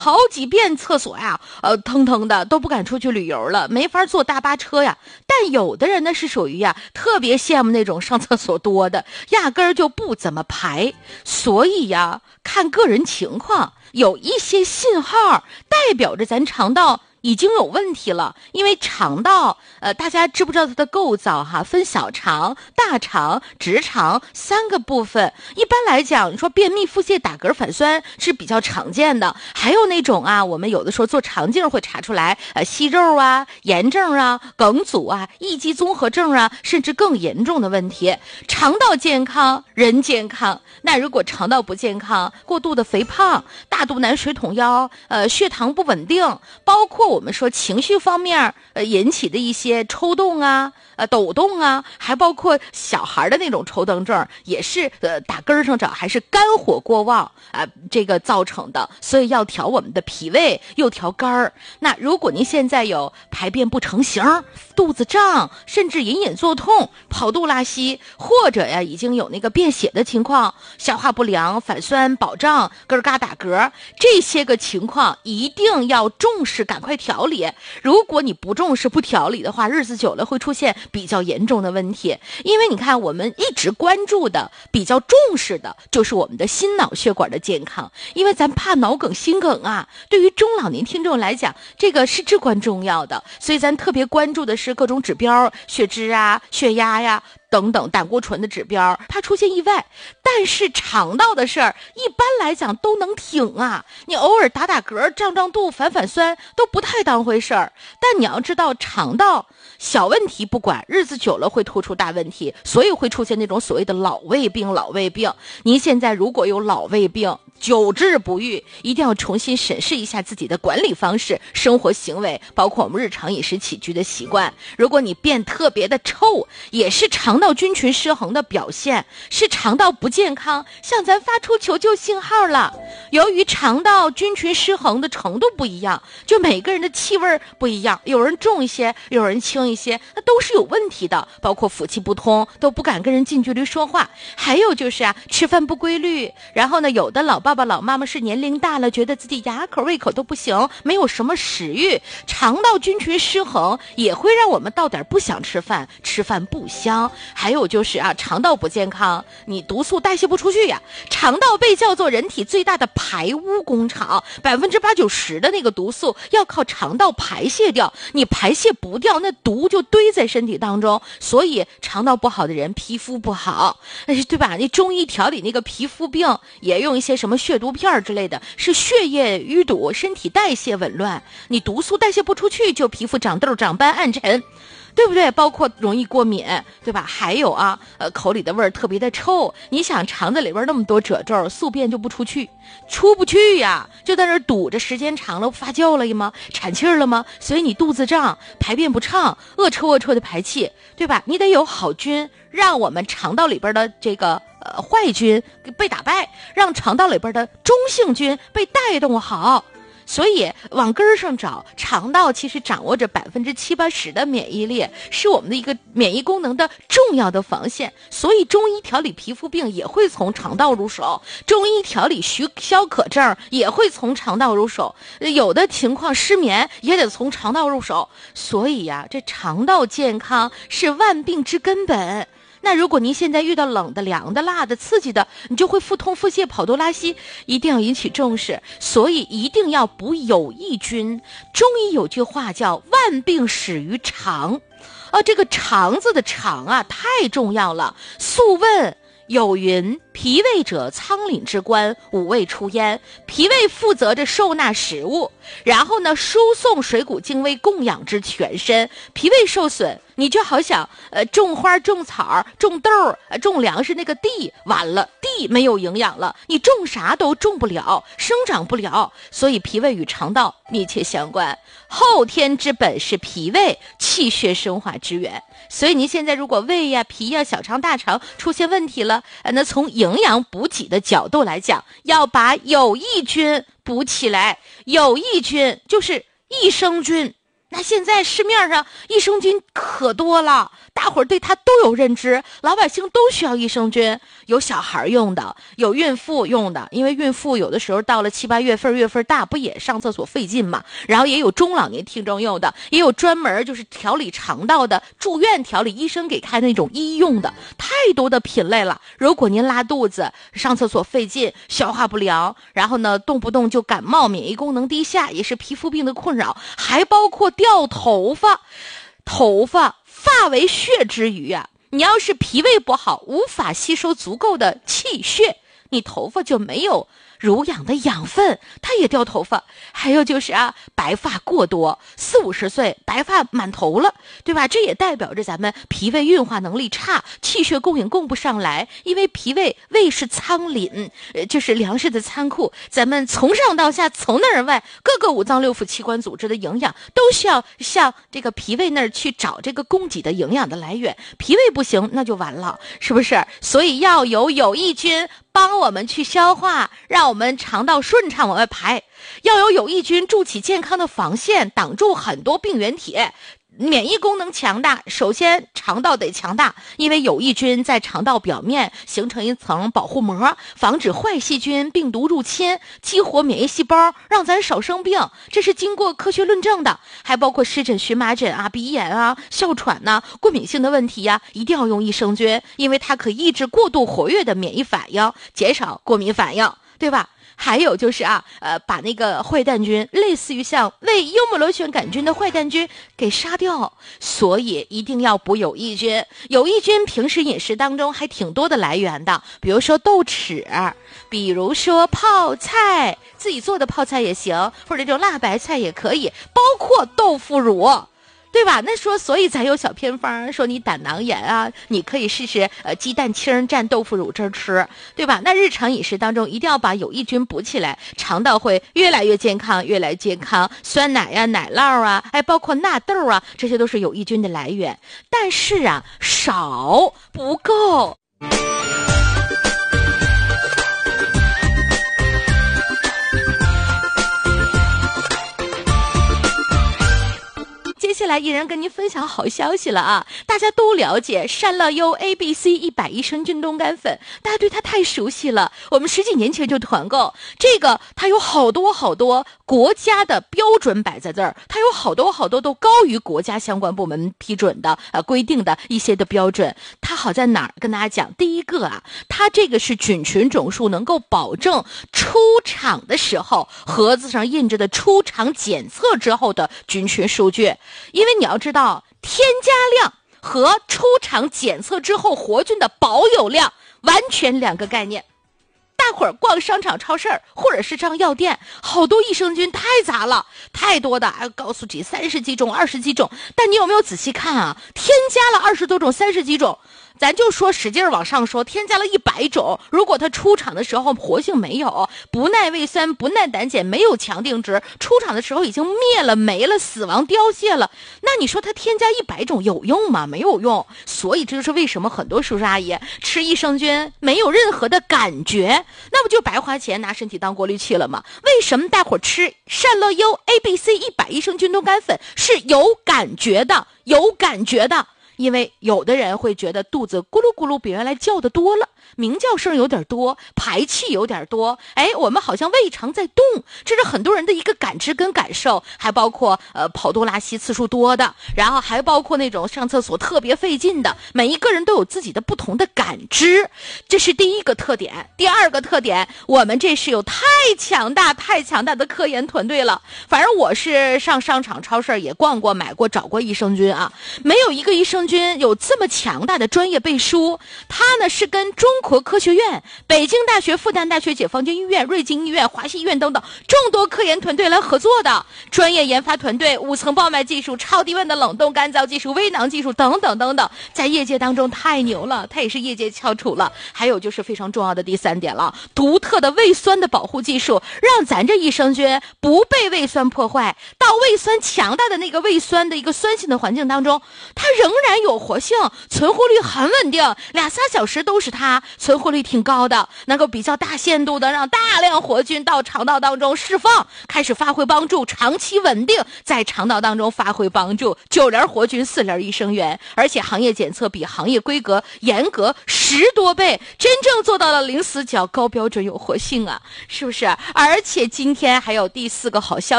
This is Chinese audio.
好几遍厕所呀，腾腾的都不敢出去旅游了，没法坐大巴车呀。但有的人呢是属于呀，特别羡慕那种上厕所多的，压根儿就不怎么排。所以呀，看个人情况，有一些信号代表着咱肠道已经有问题了。因为肠道大家知不知道它的构造哈？分小肠、大肠、直肠3个部分。一般来讲，你说便秘、腹泻、打嗝、反酸是比较常见的，还有那种啊，我们有的时候做肠镜会查出来息肉啊、炎症啊、梗阻啊、易激综合症啊，甚至更严重的问题。肠道健康人健康，那如果肠道不健康，过度的肥胖、大肚腩、水桶腰、血糖不稳定，包括我们说情绪方面引起的一些抽动啊、抖动啊，还包括小孩的那种抽动症，也是打根上找还是肝火过旺这个造成的。所以要调我们的脾胃，又调肝儿。那如果您现在有排便不成形、肚子胀，甚至隐隐作痛、跑肚拉稀，或者呀已经有那个便血的情况，消化不良、反酸、饱胀、咯嘎打嗝，这些个情况一定要重视，赶快调理。如果你不重视不调理的话，日子久了会出现比较严重的问题。因为你看，我们一直关注的比较重视的就是我们的心脑血管的健康，因为咱怕脑梗心梗啊，对于中老年听众来讲，这个是至关重要的。所以咱特别关注的是各种指标，血脂啊、血压呀等等，胆固醇的指标，怕出现意外。但是肠道的事儿一般来讲都能挺啊，你偶尔打嗝、胀肚、反酸都不太当回事儿。但你要知道，肠道小问题不管，日子久了会突出大问题，所以会出现那种所谓的老胃病。您现在如果有老胃病久治不愈，一定要重新审视一下自己的管理方式、生活行为，包括我们日常饮食起居的习惯。如果你便特别的臭，也是肠道菌群失衡的表现，是肠道不健康，向咱发出求救信号了。由于肠道菌群失衡的程度不一样，就每个人的气味不一样，有人重一些，有人轻一些，那都是有问题的。包括腑气不通，都不敢跟人近距离说话。还有就是吃饭不规律，然后呢，有的老爸爸老妈妈是年龄大了，觉得自己牙口胃口都不行，没有什么食欲。肠道菌群失衡也会让我们到点不想吃饭，吃饭不香。还有就是肠道不健康，你毒素代谢不出去呀。肠道被叫做人体最大的排污工厂，80%-90%的那个毒素要靠肠道排泄掉，你排泄不掉，那毒就堆在身体当中。所以肠道不好的人皮肤不好，对吧？你中医调理那个皮肤病也用一些什么血毒片之类的，是血液淤堵，身体代谢紊乱，你毒素代谢不出去，就皮肤长痘、长斑、暗沉，对不对？包括容易过敏，对吧？还有口里的味儿特别的臭。你想肠子里边那么多褶皱，宿便就不出去呀，就在那儿堵着，时间长了发酵了吗？产气了吗？所以你肚子胀，排便不畅，恶臭的排气，对吧？你得有好菌，让我们肠道里边的这个坏菌被打败，让肠道里边的中性菌被带动好。所以往根儿上找，肠道其实掌握着70%-80%的免疫力，是我们的一个免疫功能的重要的防线。所以中医调理皮肤病也会从肠道入手，中医调理虚消渴症也会从肠道入手，有的情况失眠也得从肠道入手。所以这肠道健康是万病之根本。那如果您现在遇到冷的、凉的、辣的、刺激的，你就会腹痛、腹泻、跑肚拉稀，一定要引起重视。所以一定要补有益菌。中医有句话叫万病始于肠，这个肠子的肠太重要了。素问有云，脾胃者仓廪之官，五味出焉。脾胃负责着收纳食物，然后呢输送水谷精微，供养之全身。脾胃受损，你就好想种花、种草、种豆、种粮食，那个地完了，地没有营养了，你种啥都种不了，生长不了。所以脾胃与肠道密切相关，后天之本是脾胃，气血生化之源。所以您现在如果胃呀、脾呀、小肠、大肠出现问题了，那从营养补给的角度来讲，要把有益菌补起来。有益菌就是益生菌，那现在市面上益生菌可多了， 大伙儿对它都有认知，老百姓都需要益生菌，有小孩用的，有孕妇用的，因为孕妇有的时候到了7、8月份大，不也上厕所费劲嘛，然后也有中老年听众用的，也有专门就是调理肠道的住院调理医生给开那种医用的，太多的品类了。如果您拉肚子上厕所费劲，消化不良，然后呢动不动就感冒，免疫功能低下，也是皮肤病的困扰，还包括掉头发发为血之余啊，你要是脾胃不好，无法吸收足够的气血，你头发就没有濡养的养分，它也掉头发。还有就是白发过多，40、50岁白发满头了，对吧？这也代表着咱们脾胃运化能力差，气血供应供不上来。因为胃是仓廪，就是粮食的仓库，咱们从上到下，从内而外，各个五脏六腑器官组织的营养都需要向这个脾胃那儿去找这个供给的营养的来源。脾胃不行，那就完了，是不是？所以要有益菌帮我们去消化，让我们肠道顺畅往外排，要有益菌筑起健康的防线，挡住很多病原体。免疫功能强大，首先肠道得强大，因为有益菌在肠道表面形成一层保护膜，防止坏细菌病毒入侵，激活免疫细胞，让咱少生病，这是经过科学论证的。还包括湿疹、荨麻疹鼻炎哮喘过敏性的问题一定要用益生菌，因为它可以抑制过度活跃的免疫反应，减少过敏反应，对吧？还有就是把那个坏蛋菌，类似于像胃幽门螺旋杆菌的坏蛋菌给杀掉，所以一定要补有益菌。有益菌平时饮食当中还挺多的来源的，比如说豆豉，比如说泡菜，自己做的泡菜也行，或者这种辣白菜也可以，包括豆腐乳，对吧？那说，所以咱有小偏方，说你胆囊炎你可以试试鸡蛋清蘸豆腐乳汁吃，对吧？那日常饮食当中一定要把有益菌补起来，肠道会越来越健康，越来越健康。酸奶奶酪包括纳豆这些都是有益菌的来源，但是少不够。接下来依然跟您分享好消息了大家都了解善乐优 ABC100益生菌冻干粉，大家对它太熟悉了，我们10几年前就团购这个，它有好多国家的标准摆在这儿，它有好多都高于国家相关部门批准的规定的一些的标准。它好在哪儿？跟大家讲，第一个它这个是菌群种数能够保证出厂的时候盒子上印着的出厂检测之后的菌群数据。因为你要知道，添加量和出厂检测之后活菌的保有量完全两个概念。大伙儿逛商场超市或者是上药店，好多益生菌太杂了，太多的告诉你30几种20几种，但你有没有仔细看添加了20多种30几种，咱就说使劲往上说，添加了100种，如果它出厂的时候活性没有，不耐胃酸不耐胆碱，没有强定值，出厂的时候已经灭了没了，死亡凋谢了，那你说它添加100种有用吗？没有用。所以这就是为什么很多叔叔阿姨吃益生菌没有任何的感觉，那不就白花钱拿身体当过滤器了吗？为什么大伙吃善乐优 ABC100益生菌冻干粉是有感觉的？因为有的人会觉得肚子咕噜咕噜比原来叫的多了，鸣叫声有点多，排气有点多，我们好像胃肠在动，这是很多人的一个感知跟感受。还包括跑肚拉稀次数多的，然后还包括那种上厕所特别费劲的，每一个人都有自己的不同的感知，这是第一个特点。第二个特点，我们这是有太强大的科研团队了。反正我是上商场超市也逛过买过找过益生菌没有一个益生菌有这么强大的专业背书。它呢是跟中国科学院、北京大学、复旦大学、解放军医院、瑞金医院、华西医院等等众多科研团队来合作的，专业研发团队、5层爆麦技术、超低温的冷冻干燥技术、微囊技术等等，在业界当中太牛了，它也是业界翘楚了。还有就是非常重要的第3点了，独特的胃酸的保护技术，让咱这益生菌不被胃酸破坏，到胃酸强大的那个胃酸的一个酸性的环境当中，它仍然有活性，存活率很稳定，2-3小时都是它啊，存活率挺高的，能够比较大限度的让大量活菌到肠道当中释放，开始发挥帮助，长期稳定在肠道当中发挥帮助。9粒活菌4粒益生元，而且行业检测比行业规格严格10多倍，真正做到了零死角、高标准有活性啊，是不是？而且今天还有第4个好消息。